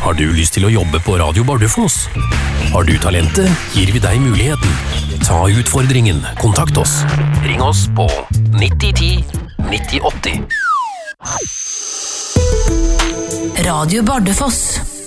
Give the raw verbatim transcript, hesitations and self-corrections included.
Har du lyst til å jobbe på Radio Bardufoss? Har du talentet, gir vi deg muligheten. Ta utfordringen, kontakt oss. Ring oss på nitti ti nitti åtti. Radio Bardufoss.